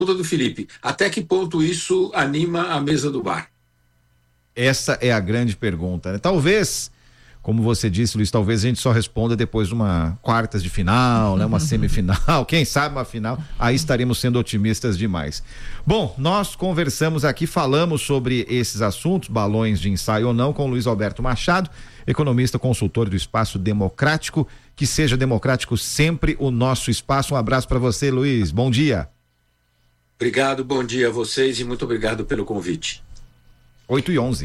do Felipe, até que ponto isso anima a mesa do bar? Essa é a grande pergunta, né? Talvez, como você disse, Luiz, talvez a gente só responda depois de uma quartas de final, né? Uma semifinal, quem sabe uma final, aí estaremos sendo otimistas demais. Bom, nós conversamos aqui, falamos sobre esses assuntos, balões de ensaio ou não, com Luiz Alberto Machado, economista, consultor do Espaço Democrático. Que seja democrático sempre o nosso espaço. Um abraço para você, Luiz, bom dia. Obrigado, bom dia a vocês e muito obrigado pelo convite. 8h11.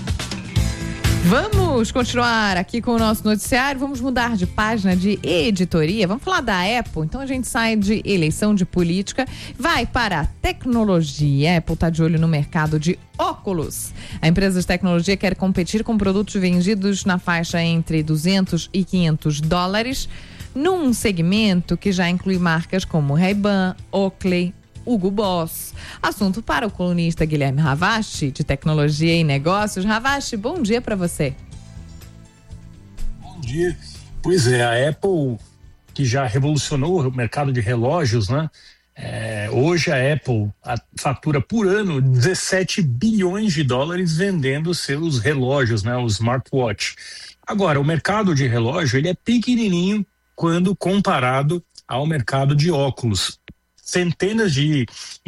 Vamos continuar aqui com o nosso noticiário, vamos mudar de página de editoria, vamos falar da Apple. Então a gente sai de eleição, de política, vai para a tecnologia. A Apple está de olho no mercado de óculos. A empresa de tecnologia quer competir com produtos vendidos na faixa entre $200 e $500, num segmento que já inclui marcas como Ray-Ban, Oakley, Hugo Boss. Assunto para o colunista Guilherme Ravache, de Tecnologia e Negócios. Ravache, bom dia para você. Bom dia. Pois é, a Apple, que já revolucionou o mercado de relógios, né? Hoje a Apple fatura por ano $17 bilhões vendendo seus relógios, né? Os smartwatch. Agora, o mercado de relógio, ele é pequenininho quando comparado ao mercado de óculos. Centenas de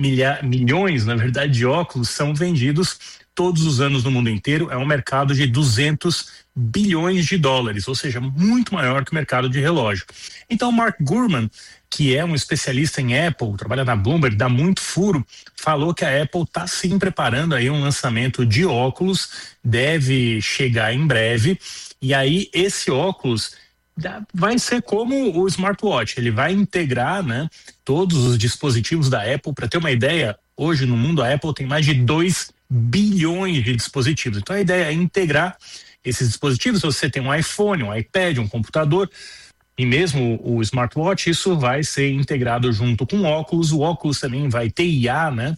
milhões, na verdade, de óculos são vendidos todos os anos no mundo inteiro. É um mercado de $200 bilhões, ou seja, muito maior que o mercado de relógio. Então, Mark Gurman, que é um especialista em Apple, trabalha na Bloomberg, dá muito furo, falou que a Apple está sim preparando aí um lançamento de óculos, deve chegar em breve, e aí esse óculos vai ser como o smartwatch, ele vai integrar, né, todos os dispositivos da Apple. Para ter uma ideia, hoje no mundo a Apple tem mais de 2 bilhões de dispositivos, então a ideia é integrar esses dispositivos. Se você tem um iPhone, um iPad, um computador e mesmo o smartwatch, isso vai ser integrado junto com o óculos também vai ter IA, né,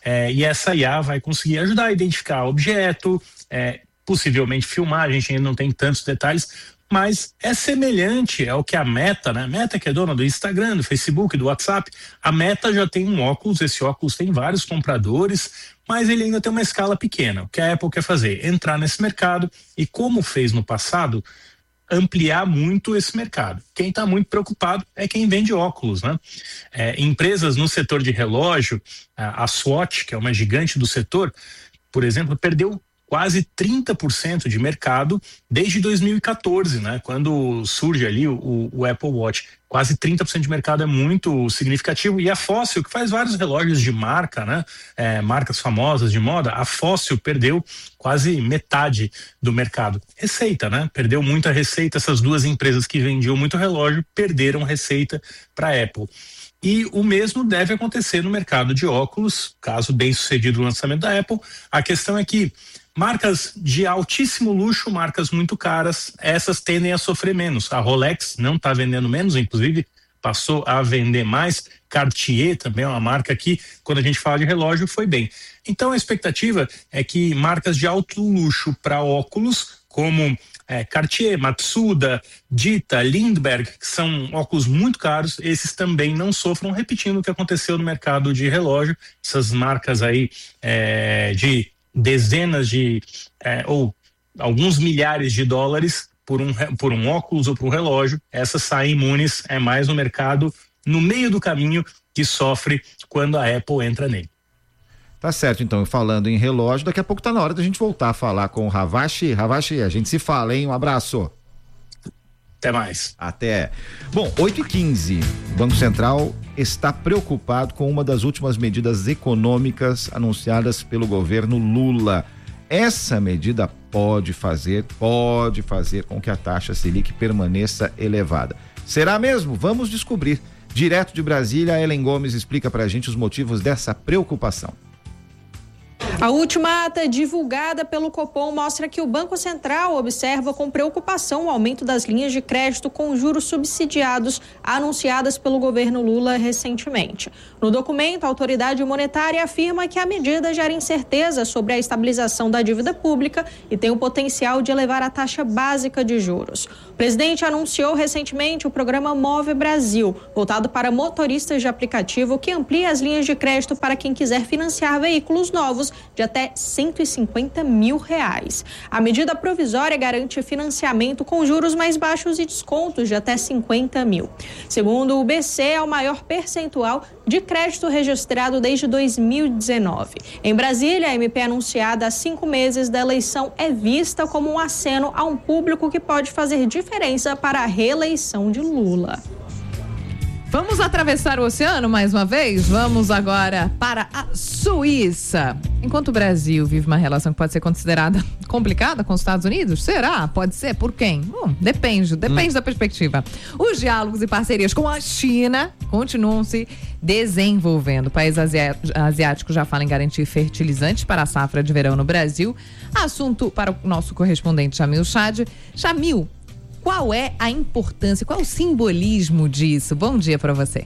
e essa IA vai conseguir ajudar a identificar objeto, possivelmente filmar. A gente ainda não tem tantos detalhes, mas é semelhante ao que a Meta, né? Meta, que é dona do Instagram, do Facebook, do WhatsApp, a Meta já tem um óculos, esse óculos tem vários compradores, mas ele ainda tem uma escala pequena. O que a Apple quer fazer? Entrar nesse mercado e, como fez no passado, ampliar muito esse mercado. Quem está muito preocupado é quem vende óculos, né? Empresas no setor de relógio, a Swatch, que é uma gigante do setor, por exemplo, perdeu quase 30% de mercado desde 2014, né? Quando surge ali o Apple Watch. Quase 30% de mercado é muito significativo. E a Fossil, que faz vários relógios de marca, né? Marcas famosas de moda, a Fossil perdeu quase metade do mercado. Receita, né? Perdeu muita receita. Essas duas empresas que vendiam muito relógio perderam receita para a Apple. E o mesmo deve acontecer no mercado de óculos, caso bem sucedido o lançamento da Apple. A questão é que marcas de altíssimo luxo, marcas muito caras, essas tendem a sofrer menos. A Rolex não está vendendo menos, inclusive passou a vender mais. Cartier também é uma marca que, quando a gente fala de relógio, foi bem. Então a expectativa é que marcas de alto luxo para óculos, como Cartier, Matsuda, Dita, Lindbergh, que são óculos muito caros, esses também não sofram, repetindo o que aconteceu no mercado de relógio. Essas marcas aí de dezenas de ou alguns milhares de dólares por um óculos ou por um relógio, essas saem imunes. É mais um mercado no meio do caminho que sofre quando a Apple entra nele. Tá certo, então, falando em relógio, daqui a pouco tá na hora da gente voltar a falar com o Ravache. Ravache, a gente se fala, hein? Um abraço. Até mais. Até. Bom, 8h15, o Banco Central está preocupado com uma das últimas medidas econômicas anunciadas pelo governo Lula. Essa medida pode fazer com que a taxa Selic permaneça elevada. Será mesmo? Vamos descobrir. Direto de Brasília, a Ellen Gomes explica pra gente os motivos dessa preocupação. A última ata divulgada pelo Copom mostra que o Banco Central observa com preocupação o aumento das linhas de crédito com juros subsidiados anunciadas pelo governo Lula recentemente. No documento, a autoridade monetária afirma que a medida gera incerteza sobre a estabilização da dívida pública e tem o potencial de elevar a taxa básica de juros. O presidente anunciou recentemente o programa Move Brasil, voltado para motoristas de aplicativo, que amplia as linhas de crédito para quem quiser financiar veículos novos de até R$150 mil. A medida provisória garante financiamento com juros mais baixos e descontos de até 50 mil. Segundo o BC, é o maior percentual de crédito registrado desde 2019. Em Brasília, a MP anunciada há 5 meses da eleição é vista como um aceno a um público que pode fazer diferença para a reeleição de Lula. Vamos atravessar o oceano mais uma vez? Vamos agora para a Suíça. Enquanto o Brasil vive uma relação que pode ser considerada complicada com os Estados Unidos, será? Pode ser? Por quem? Depende da perspectiva. Os diálogos e parcerias com a China continuam se desenvolvendo. O país asiático já fala em garantir fertilizantes para a safra de verão no Brasil. Assunto para o nosso correspondente Jamil Chad. Jamil, qual é a importância, qual é o simbolismo disso? Bom dia para você.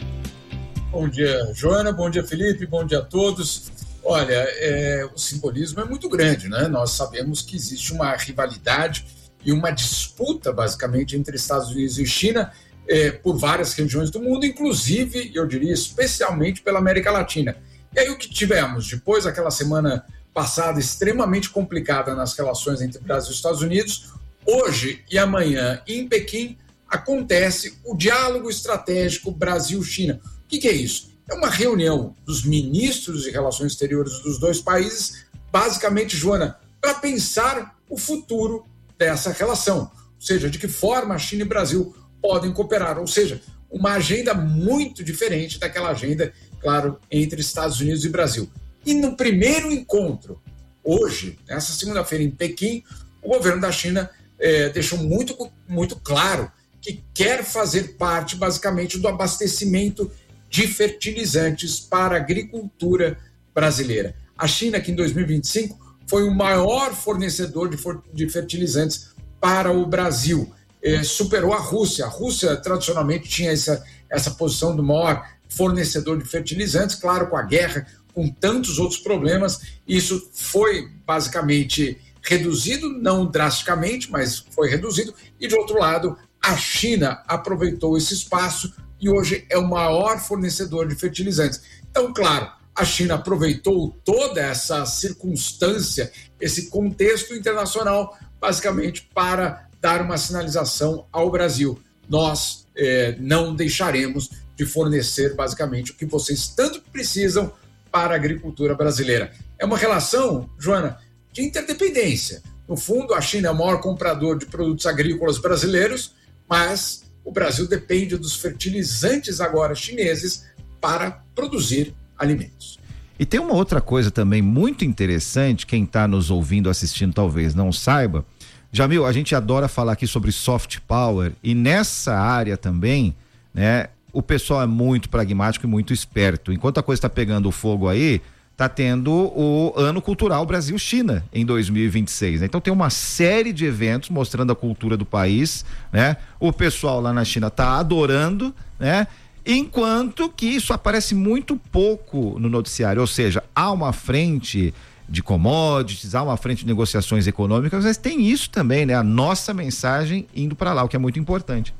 Bom dia, Joana. Bom dia, Felipe. Bom dia a todos. Olha, o simbolismo é muito grande, né? Nós sabemos que existe uma rivalidade e uma disputa, basicamente, entre Estados Unidos e China por várias regiões do mundo, inclusive, eu diria, especialmente pela América Latina. E aí o que tivemos? Depois daquela semana passada extremamente complicada nas relações entre Brasil e Estados Unidos, hoje e amanhã, em Pequim, acontece o Diálogo Estratégico Brasil-China. O que é isso? É uma reunião dos ministros de Relações Exteriores dos dois países, basicamente, Joana, para pensar o futuro dessa relação. Ou seja, de que forma a China e o Brasil podem cooperar. Ou seja, uma agenda muito diferente daquela agenda, claro, entre Estados Unidos e Brasil. E no primeiro encontro, hoje, nessa segunda-feira em Pequim, o governo da China deixou muito claro que quer fazer parte, basicamente, do abastecimento de fertilizantes para a agricultura brasileira. A China, que em 2025 foi o maior fornecedor de fertilizantes para o Brasil, superou a Rússia. A Rússia, tradicionalmente, tinha essa posição do maior fornecedor de fertilizantes, claro, com a guerra, com tantos outros problemas. Isso foi, basicamente, reduzido, não drasticamente, mas foi reduzido. E, de outro lado, a China aproveitou esse espaço e hoje é o maior fornecedor de fertilizantes. Então, claro, a China aproveitou toda essa circunstância, esse contexto internacional, basicamente para dar uma sinalização ao Brasil. Nós não deixaremos de fornecer, basicamente, o que vocês tanto precisam para a agricultura brasileira. É uma relação, Joana, de interdependência. No fundo, a China é o maior comprador de produtos agrícolas brasileiros, mas o Brasil depende dos fertilizantes agora chineses para produzir alimentos. E tem uma outra coisa também muito interessante, quem está nos ouvindo, assistindo, talvez não saiba. Jamil, a gente adora falar aqui sobre soft power e nessa área também, né, o pessoal é muito pragmático e muito esperto. Enquanto a coisa está pegando fogo aí, tá tendo o Ano Cultural Brasil-China em 2026, né? Então tem uma série de eventos mostrando a cultura do país, né? O pessoal lá na China tá adorando, né? Enquanto que isso aparece muito pouco no noticiário, ou seja, há uma frente de commodities, há uma frente de negociações econômicas, mas tem isso também, né? A nossa mensagem indo para lá, o que é muito importante.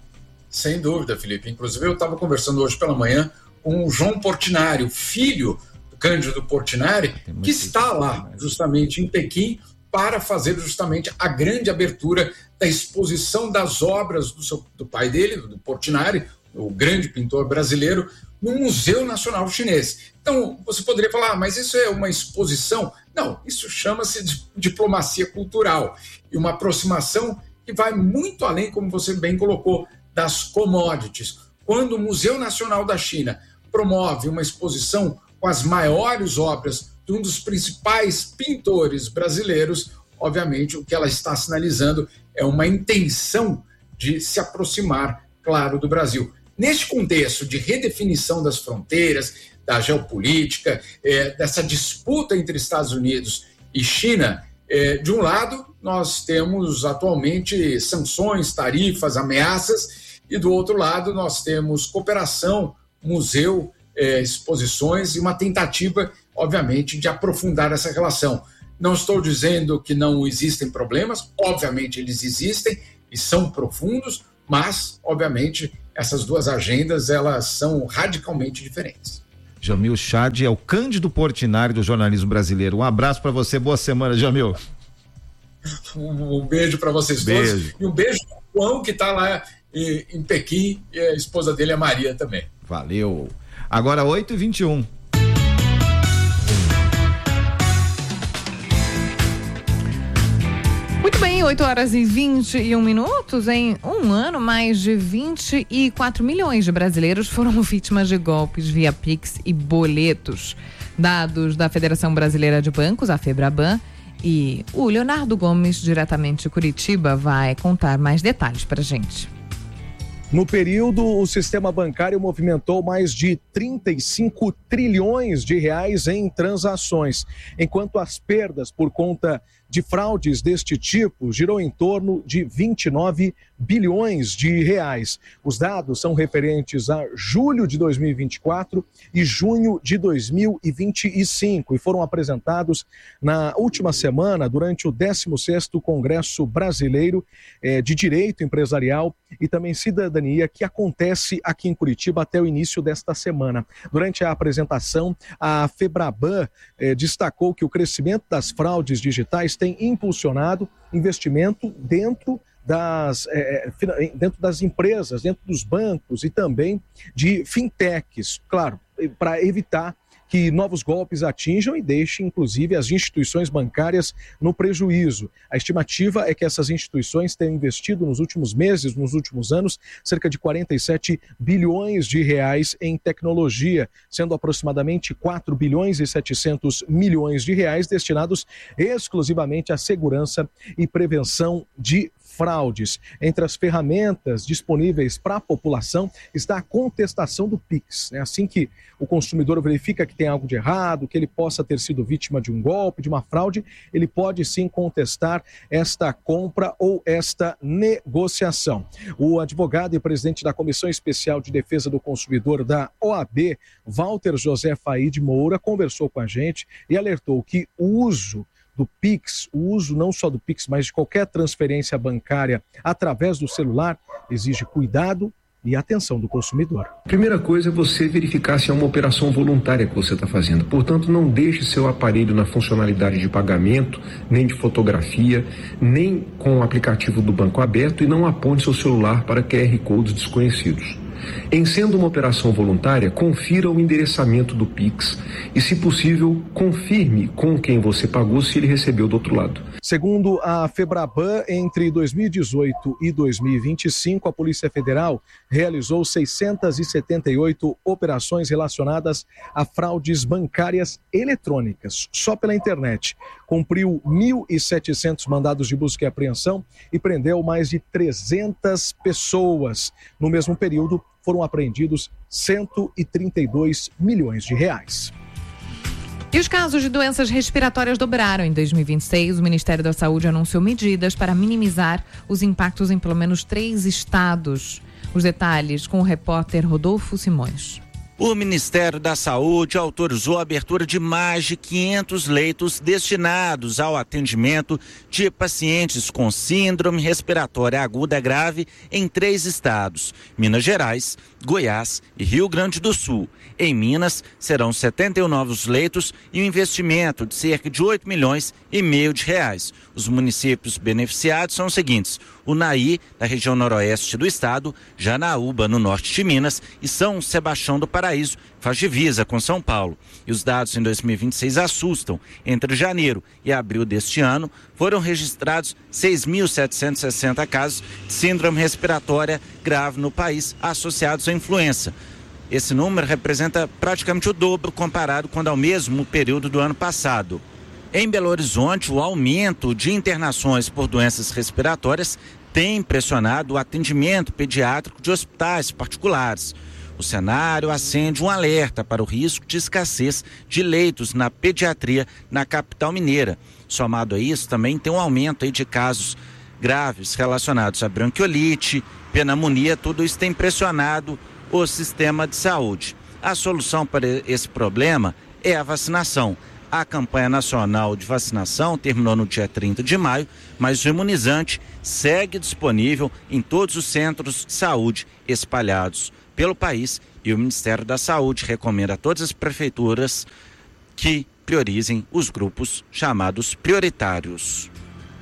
Sem dúvida, Felipe. Inclusive eu estava conversando hoje pela manhã com o João Portinari, o filho Cândido Portinari, que está lá justamente em Pequim para fazer justamente a grande abertura da exposição das obras do pai dele, do Portinari, o grande pintor brasileiro, no Museu Nacional Chinês. Então, você poderia falar, mas isso é uma exposição? Não, isso chama-se de diplomacia cultural e uma aproximação que vai muito além, como você bem colocou, das commodities. Quando o Museu Nacional da China promove uma exposição com as maiores obras de um dos principais pintores brasileiros, obviamente o que ela está sinalizando é uma intenção de se aproximar, claro, do Brasil. Neste contexto de redefinição das fronteiras, da geopolítica, dessa disputa entre Estados Unidos e China. De um lado, nós temos atualmente sanções, tarifas, ameaças, e do outro lado nós temos cooperação, museu, exposições e uma tentativa, obviamente, de aprofundar essa relação. Não estou dizendo que não existem problemas, obviamente eles existem e são profundos, mas, obviamente, essas duas agendas, elas são radicalmente diferentes. Jamil Chad é o Cândido Portinari do jornalismo brasileiro. Um abraço para você, boa semana, Jamil. Um beijo para vocês todos. E um beijo para o João, que está lá em Pequim, e a esposa dele é Maria também. Valeu. Agora 8h21. Muito bem, 8h21. Em um ano, mais de 24 milhões de brasileiros foram vítimas de golpes via Pix e boletos. Dados da Federação Brasileira de Bancos, a FEBRABAN, e o Leonardo Gomes, diretamente de Curitiba, vai contar mais detalhes para a gente. No período, o sistema bancário movimentou mais de 35 trilhões de reais em transações, enquanto as perdas por conta de fraudes deste tipo girou em torno de 29 bilhões de reais. Os dados são referentes a julho de 2024 e junho de 2025 e foram apresentados na última semana durante o 16º Congresso Brasileiro de Direito Empresarial e também Cidadania, que acontece aqui em Curitiba até o início desta semana. Durante a apresentação, a FEBRABAN destacou que o crescimento das fraudes digitais tem impulsionado investimento dentro das empresas, dentro dos bancos e também de fintechs, claro, para evitar que novos golpes atinjam e deixem, inclusive, as instituições bancárias no prejuízo. A estimativa é que essas instituições tenham investido nos últimos meses, nos últimos anos, cerca de 47 bilhões de reais em tecnologia, sendo aproximadamente 4 bilhões e 700 milhões de reais destinados exclusivamente à segurança e prevenção de fraudes. Entre as ferramentas disponíveis para a população está a contestação do Pix. Assim que o consumidor verifica que tem algo de errado, que ele possa ter sido vítima de um golpe, de uma fraude, ele pode sim contestar esta compra ou esta negociação. O advogado e presidente da Comissão Especial de Defesa do Consumidor da OAB, Walter José Faide Moura, conversou com a gente e alertou que o uso do Pix, o uso não só do Pix, mas de qualquer transferência bancária através do celular, exige cuidado e atenção do consumidor. Primeira coisa é você verificar se é uma operação voluntária que você está fazendo. Portanto, não deixe seu aparelho na funcionalidade de pagamento, nem de fotografia, nem com o aplicativo do banco aberto e não aponte seu celular para QR Codes desconhecidos. Em sendo uma operação voluntária, confira o endereçamento do Pix e, se possível, confirme com quem você pagou se ele recebeu do outro lado. Segundo a FEBRABAN, entre 2018 e 2025, a Polícia Federal realizou 678 operações relacionadas a fraudes bancárias eletrônicas, só pela internet. Cumpriu 1.700 mandados de busca e apreensão e prendeu mais de 300 pessoas. No mesmo período, foram apreendidos 132 milhões de reais. E os casos de doenças respiratórias dobraram em 2026. O Ministério da Saúde anunciou medidas para minimizar os impactos em pelo menos 3 estados. Os detalhes com o repórter Rodolfo Simões. O Ministério da Saúde autorizou a abertura de mais de 500 leitos destinados ao atendimento de pacientes com síndrome respiratória aguda grave em 3 estados: Minas Gerais, Goiás e Rio Grande do Sul. Em Minas, serão 71 novos leitos e um investimento de cerca de 8 milhões e meio de reais. Os municípios beneficiados são os seguintes: Unai, da região noroeste do estado, Janaúba, no norte de Minas, e São Sebastião do Paraíso, faz divisa com São Paulo. E os dados em 2026 assustam. Entre janeiro e abril deste ano, foram registrados 6.760 casos de síndrome respiratória grave no país associados à influenza. Esse número representa praticamente o dobro comparado com ao mesmo período do ano passado. Em Belo Horizonte, o aumento de internações por doenças respiratórias tem pressionado o atendimento pediátrico de hospitais particulares. O cenário acende um alerta para o risco de escassez de leitos na pediatria na capital mineira. Somado a isso, também tem um aumento aí de casos graves relacionados a bronquiolite, pneumonia, tudo isso tem pressionado o sistema de saúde. A solução para esse problema é a vacinação. A campanha nacional de vacinação terminou no dia 30 de maio, mas o imunizante segue disponível em todos os centros de saúde espalhados pelo país, e o Ministério da Saúde recomenda a todas as prefeituras que priorizem os grupos chamados prioritários.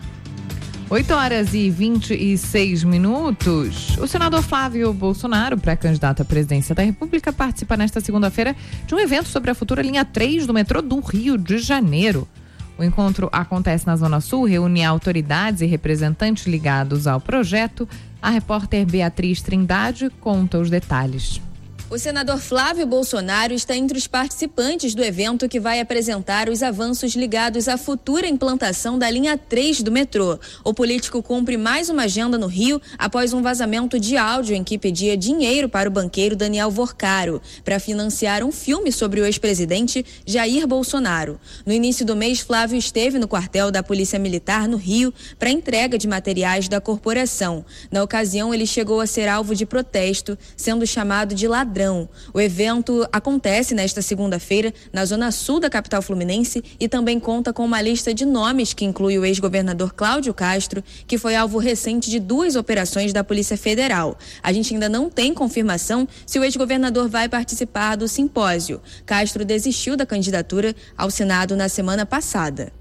8h26. O senador Flávio Bolsonaro, pré-candidato à presidência da República, participa nesta segunda-feira de um evento sobre a futura linha 3 do metrô do Rio de Janeiro. O encontro acontece na Zona Sul, reúne autoridades e representantes ligados ao projeto. A repórter Beatriz Trindade conta os detalhes. O senador Flávio Bolsonaro está entre os participantes do evento que vai apresentar os avanços ligados à futura implantação da linha 3 do metrô. O político cumpre mais uma agenda no Rio após um vazamento de áudio em que pedia dinheiro para o banqueiro Daniel Vorcaro para financiar um filme sobre o ex-presidente Jair Bolsonaro. No início do mês, Flávio esteve no quartel da Polícia Militar no Rio para entrega de materiais da corporação. Na ocasião, ele chegou a ser alvo de protesto, sendo chamado de ladrão. O evento acontece nesta segunda-feira na Zona Sul da capital fluminense e também conta com uma lista de nomes que inclui o ex-governador Cláudio Castro, que foi alvo recente de 2 operações da Polícia Federal. A gente ainda não tem confirmação se o ex-governador vai participar do simpósio. Castro desistiu da candidatura ao Senado na semana passada.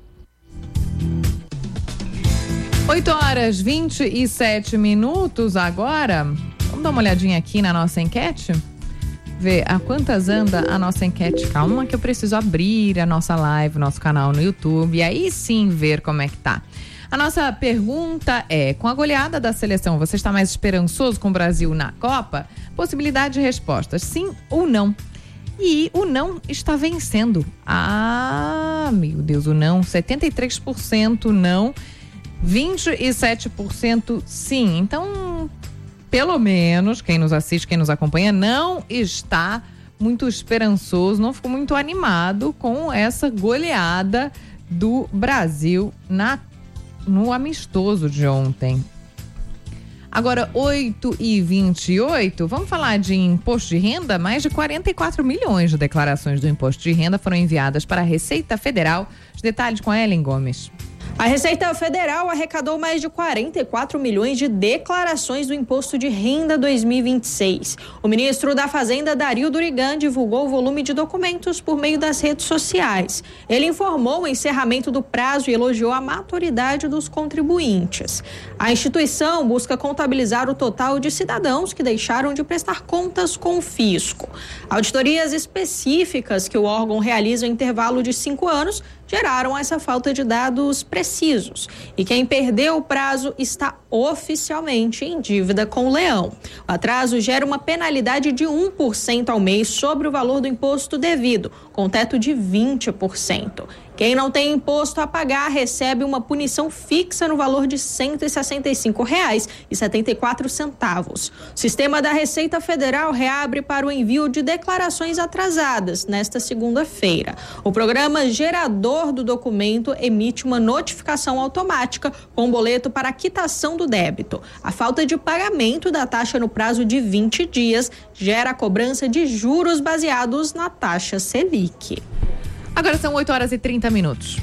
8h27 agora. Vamos dar uma olhadinha aqui na nossa enquete? Ver a quantas anda a nossa enquete. Calma que eu preciso abrir a nossa live, nosso canal no YouTube, e aí sim ver como é que tá. A nossa pergunta é: com a goleada da seleção, você está mais esperançoso com o Brasil na Copa? Possibilidade de respostas, sim ou não. E o não está vencendo. Ah, meu Deus, o não, 73% não, 27% sim. Então, pelo menos, quem nos assiste, quem nos acompanha, não está muito esperançoso, não ficou muito animado com essa goleada do Brasil no amistoso de ontem. Agora, 8h28, vamos falar de imposto de renda? Mais de 44 milhões de declarações do imposto de renda foram enviadas para a Receita Federal. Os detalhes com a Ellen Gomes. A Receita Federal arrecadou mais de 44 milhões de declarações do Imposto de Renda 2026. O ministro da Fazenda, Dario Durigan, divulgou o volume de documentos por meio das redes sociais. Ele informou o encerramento do prazo e elogiou a maturidade dos contribuintes. A instituição busca contabilizar o total de cidadãos que deixaram de prestar contas com o fisco. Auditorias específicas que o órgão realiza em intervalo de 5 anos geraram essa falta de dados precisos. E quem perdeu o prazo está oficialmente em dívida com o leão. O atraso gera uma penalidade de 1% ao mês sobre o valor do imposto devido, com teto de 20%. Quem não tem imposto a pagar recebe uma punição fixa no valor de R$ 165,74. O sistema da Receita Federal reabre para o envio de declarações atrasadas nesta segunda-feira. O programa gerador do documento emite uma notificação automática com boleto para quitação do débito. A falta de pagamento da taxa no prazo de 20 dias gera a cobrança de juros baseados na taxa Selic. Agora são 8h30.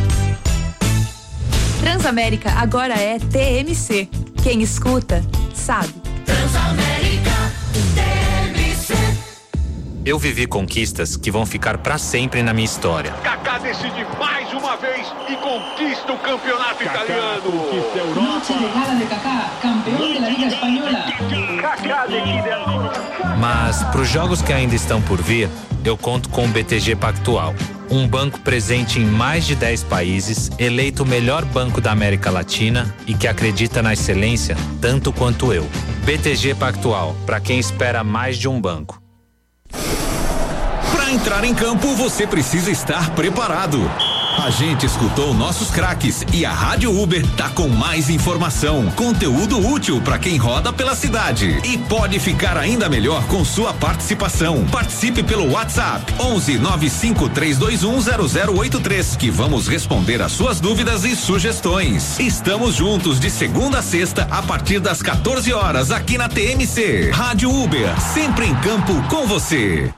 Transamérica agora é TMC. Quem escuta, sabe. Transamérica TMC. Eu vivi conquistas que vão ficar pra sempre na minha história. Kaká decide mais uma vez e conquista o campeonato italiano. Conquista a Europa. Noche de gala de Kaká, campeão da Liga Espanhola. Kaká decide a... Mas pros jogos que ainda estão por vir, eu conto com o BTG Pactual. Um banco presente em mais de 10 países, eleito o melhor banco da América Latina e que acredita na excelência tanto quanto eu. BTG Pactual, para quem espera mais de um banco. Para entrar em campo, você precisa estar preparado. A gente escutou nossos craques e a Rádio Uber tá com mais informação, conteúdo útil para quem roda pela cidade e pode ficar ainda melhor com sua participação. Participe pelo WhatsApp 11 95321 0083 que vamos responder as suas dúvidas e sugestões. Estamos juntos de segunda a sexta a partir das 14 horas aqui na TMC. Rádio Uber, sempre em campo com você.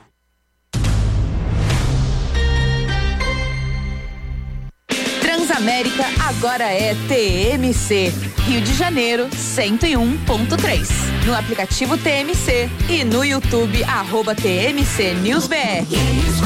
Transamérica agora é TMC. Rio de Janeiro 101.3. No aplicativo TMC e no YouTube @TMC News BR.